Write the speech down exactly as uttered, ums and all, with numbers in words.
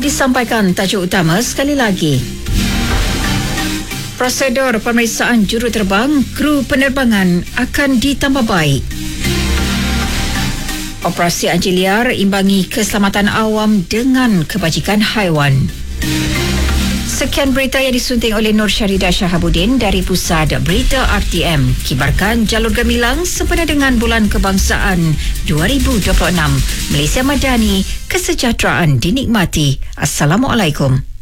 Disampaikan tajuk utama sekali lagi. Prosedur pemeriksaan juruterbang kru penerbangan akan ditambah baik. Operasi anjing liar imbangi keselamatan awam dengan kebajikan haiwan. Sekian berita yang disunting oleh Nur Syaridah Shahabuddin dari Pusat Berita R T M. Kibarkan jalur gemilang sempena dengan Bulan Kebangsaan dua ribu dua puluh enam. Malaysia Madani, kesejahteraan dinikmati. Assalamualaikum.